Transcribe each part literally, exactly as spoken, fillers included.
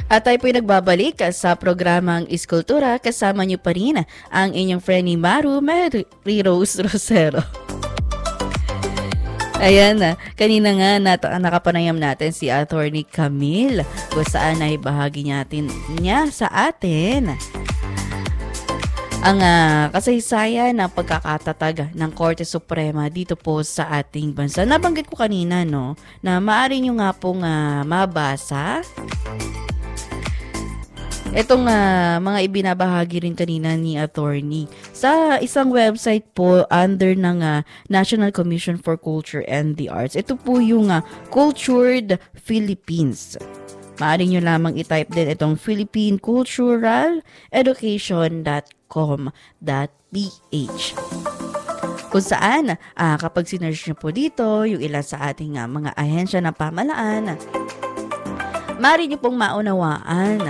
At tayo po'y nagbabalik sa programang Iskultura. Kasama niyo pa rin ang inyong friend ni Maru Mary Rose Rosero. Ayan na, kanina nga nat- nakapanayam natin si Attorney Camille kung saan ay bahagi natin niya sa atin ang uh, kasaysayan ng pagkakatatag ng Korte Suprema dito po sa ating bansa. Nabanggit ko kanina no, na maaari nyo nga pong uh, mabasa itong uh, mga ibinabahagi rin kanina ni Attorney sa isang website po under ng uh, National Commission for Culture and the Arts. Ito po yung uh, Cultured Philippines. Maaari nyo lamang i-type din itong philippine cultural education dot com dot p h. Kung saan, uh, kapag sinerge nyo po dito, yung ilan sa ating uh, mga ahensya ng pamalaan, maaari nyo pong maunawaan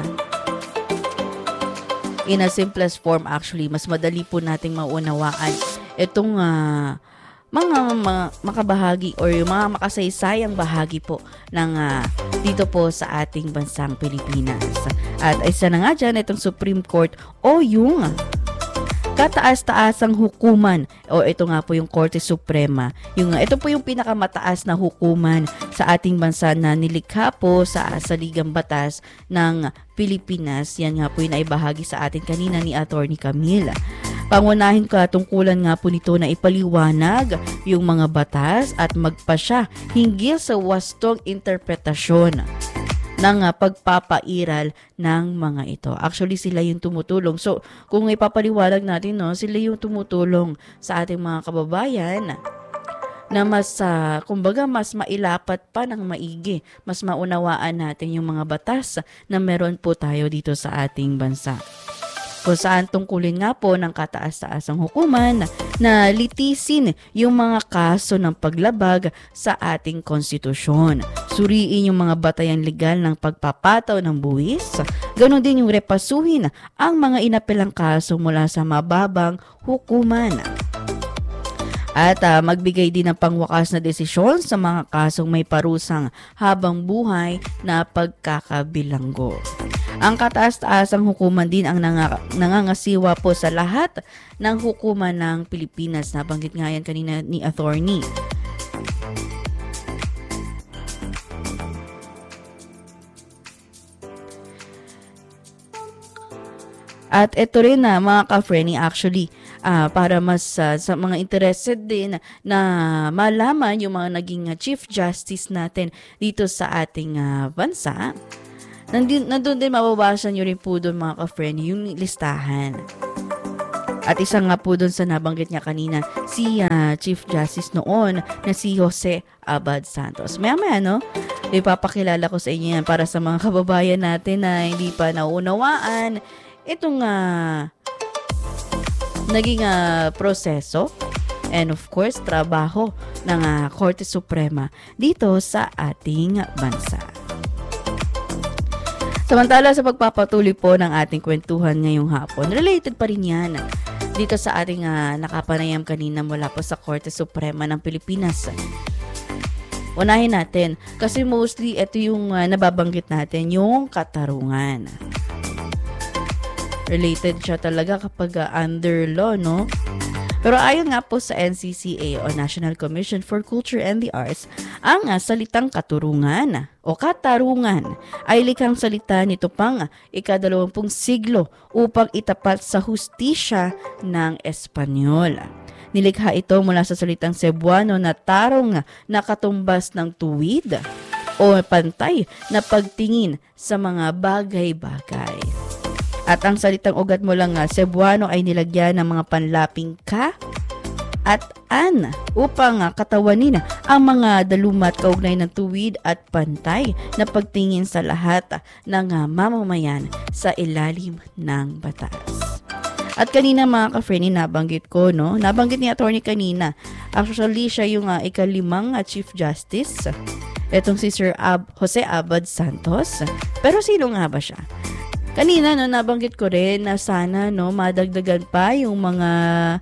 in a simplest form actually, mas madali po nating maunawaan itong uh, mga, mga makabahagi or yung mga makasaysayang bahagi po ng uh, dito po sa ating bansang Pilipinas. At isa na nga dyan, itong Supreme Court o yung kataas-taasang hukuman o ito nga po yung Korte Suprema. Yung, ito po yung pinakamataas na hukuman sa ating bansa na nilikha po sa saligang batas ng Pilipinas. Yan nga po yung naibahagi sa atin kanina ni Attorney Camille. Pangunahin katungkulan nga po nito na ipaliwanag yung mga batas at magpasya hinggil sa wastong interpretasyon ng uh, pagpapairal ng mga ito. Actually, sila yung tumutulong. So, kung ipapaliwanag natin, no, sila yung tumutulong sa ating mga kababayan na mas, uh, kumbaga, mas mailapat pa ng maigi. Mas maunawaan natin yung mga batas na meron po tayo dito sa ating bansa. Kung saan tungkulin nga po ng kataas-taasang hukuman na litisin yung mga kaso ng paglabag sa ating konstitusyon. Suriin yung mga batayan legal ng pagpapataw ng buwis. Ganon din yung repasuhin ang mga inapelang kaso mula sa mababang hukuman. At uh, magbigay din ng pangwakas na desisyon sa mga kasong may parusang habang buhay na pagkakabilanggo. Ang kataas-taasang hukuman din ang nang- nangangasiwa po sa lahat ng hukuman ng Pilipinas. Nabanggit nga yan kanina ni Attorney. At ito rin na mga ka-Frenny actually uh, para mas uh, sa mga interested din na malaman yung mga naging uh, Chief Justice natin dito sa ating uh, bansa. Nandun, nandun din mababasa nyo rin po doon mga ka-friend yung listahan. At isa nga po doon sa nabanggit niya kanina, si uh, Chief Justice noon na si Jose Abad Santos. Maya-maya, no? Ipapakilala ko sa inyo yan para sa mga kababayan natin na hindi pa naunawaan itong uh, naging uh, proseso and of course, trabaho ng uh, Korte Suprema dito sa ating bansa. Samantala sa pagpapatuloy po ng ating kwentuhan ngayong hapon, related pa rin yan dito sa ating uh, nakapanayam kanina mula po sa Korte Suprema ng Pilipinas. Unahin natin kasi mostly ito yung uh, nababanggit natin, yung katarungan. Related siya talaga kapag uh, under law, no? Pero ayon nga po sa N C C A o National Commission for Culture and the Arts, ang uh, salitang katurungan o katarungan ay likhang salita nito pang ikadalawampung siglo upang itapat sa hustisya ng Espanyol. Nilikha ito mula sa salitang Cebuano na tarong na katumbas ng tuwid o pantay na pagtingin sa mga bagay-bagay. At ang salitang ugat mo lang uh, Cebuano ay nilagyan ng mga panlaping ka at an upang uh, katawanin ang mga dalumat kaugnay ng tuwid at pantay na pagtingin sa lahat uh, ng uh, mamamayan sa ilalim ng batas. At kanina mga ka-friend, nabanggit ko, no? Nabanggit ni Attorney kanina. Actually, siya yung uh, ikalimang uh, Chief Justice. Itong si Sir Ab- Jose Abad Santos. Pero sino nga ba siya? Kanina, no, nabanggit ko rin na sana, no, madagdagan pa yung mga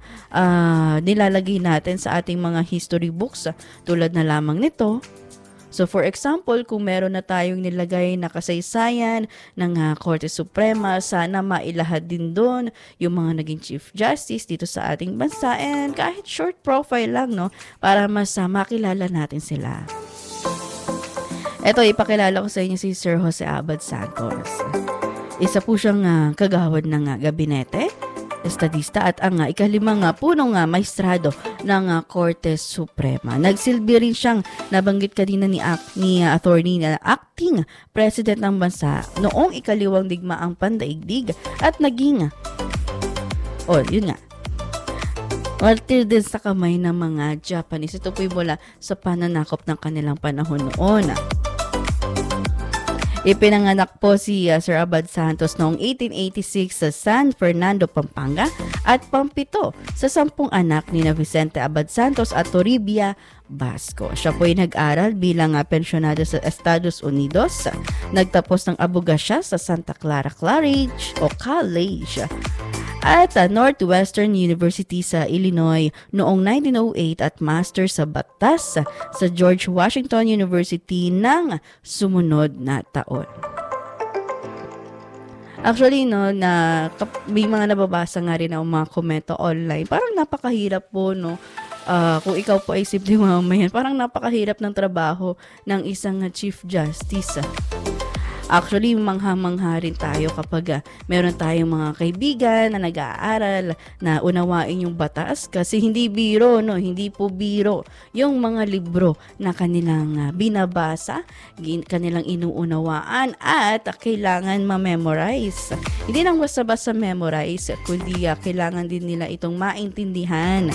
uh, nilalagay natin sa ating mga history books. Tulad na lamang nito, So for example, kung meron na tayong nilagay na kasaysayan ng uh, Korte Suprema, sana mailahad din doon yung mga naging Chief Justice dito sa ating bansa, and kahit short profile lang, no, para mas uh, makilala natin sila. Ito, ipakilala ko sa inyo si Sir Jose Abad Santos. Isa po siyang uh, kagawad ng uh, gabinete, estadista, at ang uh, ikalimang uh, punong uh, maestrado ng uh, Korte Suprema. Nagsilbi rin siyang nabanggit kanina ni, ni uh, attorney na acting president ng bansa noong ikaliwang digmaang pandaigdig at naging, oh, yun nga, martir din sa kamay ng mga Japanese. Ito po'y mula sa pananakop ng kanilang panahon noon. Ipinanganak po si uh, Sir Abad Santos noong eighteen eighty-six sa San Fernando, Pampanga, at pampito sa sampung anak ni na Vicente Abad Santos at Toribia Basco. Siya po ay nag-aral bilang uh, pensyonado sa Estados Unidos. Nagtapos ng abogasya sa Santa Clara College o College at uh, Northwestern University sa Illinois noong nineteen oh eight at master sa batas sa George Washington University ng sumunod na taon. Actually, no, na may mga nababasa nga rin ang mga komento online. Parang napakahirap po, no. Uh, kung ikaw po ay simple mamamayan, parang napakahirap ng trabaho ng isang uh, Chief Justice. Actually, mangha-mangha rin tayo kapag uh, meron tayong mga kaibigan na nag-aaral na unawain yung batas, kasi hindi biro, no, hindi po biro yung mga libro na kanilang uh, binabasa, kanilang inuunawaan at uh, kailangan ma-memorize. Hindi lang basta-basta memorize, kundi uh, kailangan din nila itong maintindihan.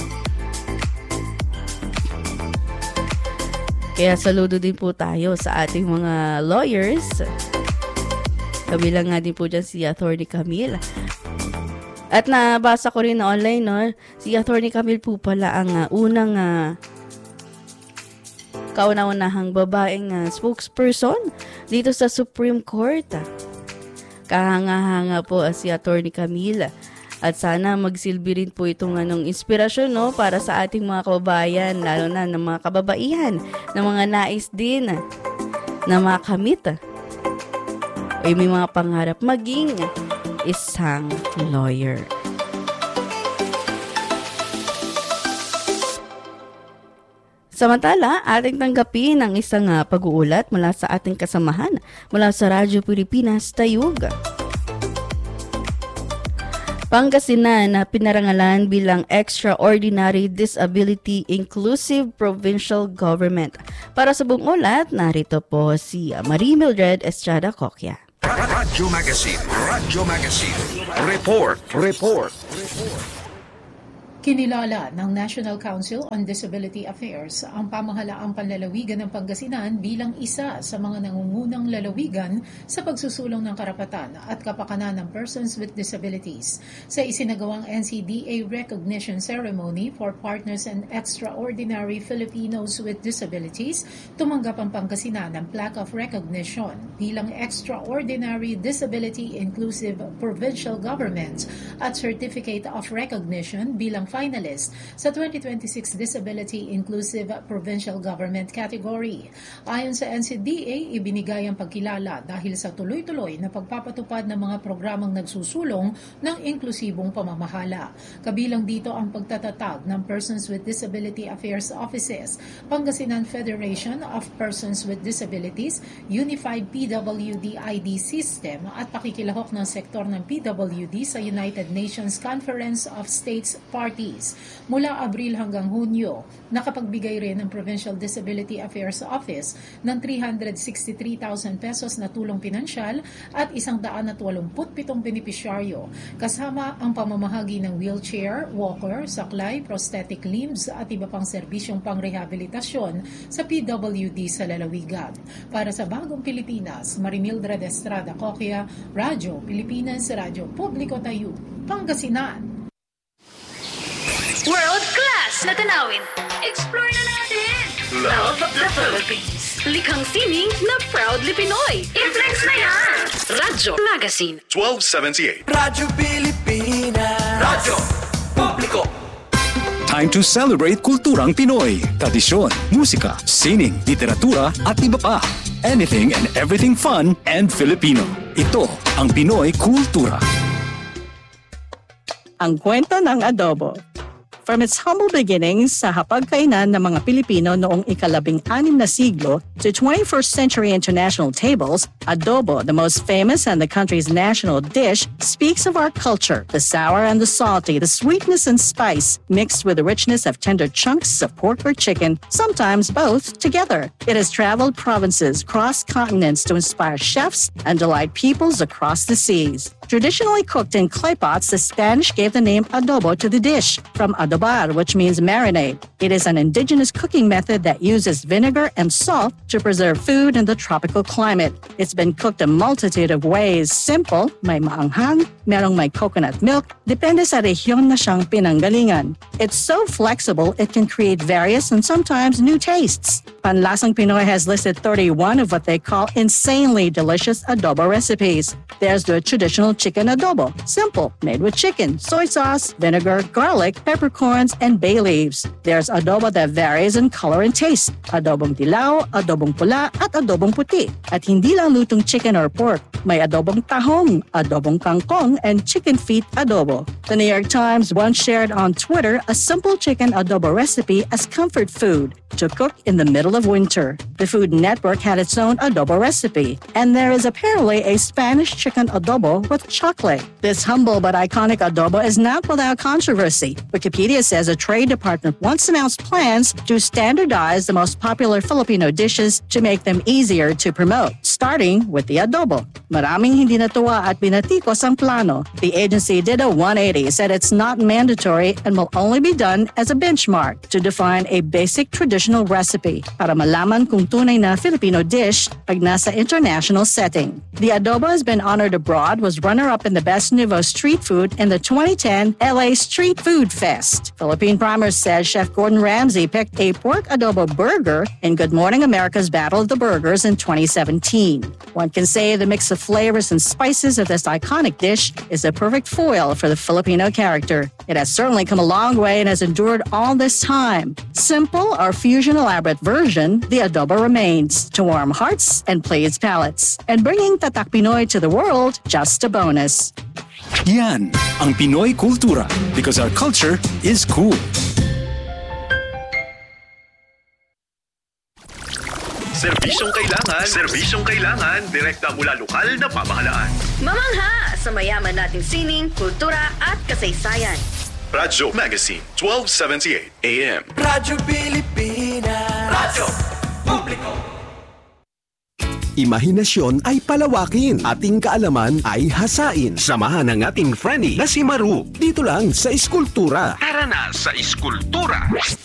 Kaya saludo din po tayo sa ating mga lawyers. Kabilang nga din po dyan si Attorney Camille. At nabasa ko rin na online, no, si Attorney Camille po pala ang uh, unang uh, kauna-unahang babaeng uh, spokesperson dito sa Supreme Court. Kahanga-hanga po uh, si Attorney Camille. At sana magsilbi rin po itong anong inspirasyon, no, para sa ating mga kababayan, lalo na ng mga kababaihan, ng mga nais din na makamit ay may mga pangarap maging isang lawyer. Samantala, ating tanggapin ang isang uh, pag-uulat mula sa ating kasamahan mula sa Radyo Pilipinas Tayug. Pangasinan na pinarangalan bilang Extraordinary Disability Inclusive Provincial Government. Para sa buong ulat, narito po si Marie Mildred Estrada Coquia. Radyo Magazine, Radyo Magazine, Report, Report, Report. Kinilala ng National Council on Disability Affairs ang pamahalaang panlalawigan ng Pangasinan bilang isa sa mga nangungunang lalawigan sa pagsusulong ng karapatan at kapakanan ng persons with disabilities. Sa isinagawang N C D A Recognition Ceremony for Partners and Extraordinary Filipinos with Disabilities, tumanggap ang Pangasinan ng Plaque of Recognition bilang Extraordinary Disability Inclusive Provincial Government at Certificate of Recognition bilang finalist sa twenty twenty-six Disability Inclusive Provincial Government category. Ayon sa N C D A, ibinigay ang pagkilala dahil sa tuloy-tuloy na pagpapatupad ng mga programang nagsusulong ng inklusibong pamamahala. Kabilang dito ang pagtatatag ng Persons with Disability Affairs Offices, Pangasinan Federation of Persons with Disabilities, Unified P W D I D System at pakikilahok ng sektor ng P W D sa United Nations Conference of States Party. Mula Abril hanggang Hunyo, nakapagbigay rin ng Provincial Disability Affairs Office ng three hundred sixty-three thousand pesos na tulong pinansyal at one hundred eighty-seven benepisyaryo, kasama ang pamamahagi ng wheelchair, walker, saklay, prosthetic limbs at iba pang serbisyong pangrehabilitasyon sa P W D sa lalawigan. Para sa Bagong Pilipinas, Marie Mildred Estrada Coquia, Radyo Pilipinas, Radyo Publiko Tayo, Pangasinan. World class na tanawin. Explore na natin. Love the Philippines. Likhang sining na proudly Pinoy. I-flex na yan. Radyo Magazine. twelve seventy-eight. Radyo Pilipinas. Radyo Publiko. Time to celebrate kulturang Pinoy. Tradisyon, musika, sining, literatura at iba pa. Anything and everything fun and Filipino. Ito ang Pinoy Kultura. Ang kwento ng adobo. From its humble beginnings sa hapagkainan ng mga Pilipino noong ikalabing-anim na siglo to twenty-first century international tables, adobo, the most famous and the country's national dish, speaks of our culture, the sour and the salty, the sweetness and spice, mixed with the richness of tender chunks of pork or chicken, sometimes both together. It has traveled provinces, crossed continents to inspire chefs and delight peoples across the seas. Traditionally cooked in clay pots, the Spanish gave the name adobo to the dish, from adobar, which means marinade. It is an indigenous cooking method that uses vinegar and salt to preserve food in the tropical climate. It's been cooked a multitude of ways. Simple, may maanghang, merong may coconut milk, depende sa rehiyon na siyang pinanggalingan. It's so flexible, it can create various and sometimes new tastes. Panlasang Pinoy has listed thirty-one of what they call insanely delicious adobo recipes. There's the traditional chicken adobo, simple, made with chicken, soy sauce, vinegar, garlic, peppercorns, and bay leaves. There's adobo that varies in color and taste, adobong dilaw, adobong pula, at adobong puti. At hindi lang lutong chicken or pork, may adobong tahong, adobong kangkong, and chicken feet adobo. The New York Times once shared on Twitter a simple chicken adobo recipe as comfort food to cook in the middle of winter. The Food Network had its own adobo recipe, and there is apparently a Spanish chicken adobo with chocolate. This humble but iconic adobo is not without controversy. Wikipedia says a trade department once announced plans to standardize the most popular Filipino dishes to make them easier to promote, starting with the adobo. Maraming hindi natuwa at binatikos ang plano. The agency did a one eighty, said it's not mandatory and will only be done as a benchmark to define a basic traditional recipe para malaman kung tunay na Filipino dish pag nasa international setting. The adobo has been honored abroad, was runner-up in the Best Nouveau Street Food in the twenty ten L A Street Food Fest. Philippine Primer says Chef Gordon Ramsay picked a pork adobo burger in Good Morning America's Battle of the Burgers in twenty seventeen. One can say the mix of flavors and spices of this iconic dish is a perfect foil for the Filipino character. It has certainly come a long way and has endured all this time. Simple or fusion elaborate version, the adobo remains to warm hearts and please palates. And bringing Tatak Pinoy to the world, just a bonus. Yan ang Pinoy Kultura, because our culture is cool. Serbisyong kailangan, serbisyong kailangan, direkta mula lokal na pamahalaan. Mamangha sa mayaman nating sining, kultura at kasaysayan. Radyo Magazine, twelve seventy-eight A M. Radyo Pilipinas. Radyo Publiko. Imahinasyon ay palawakin, ating kaalaman ay hasain. Samahan ang ating friendly na si Maru. Dito lang sa Iskultura. Tara na sa Iskultura.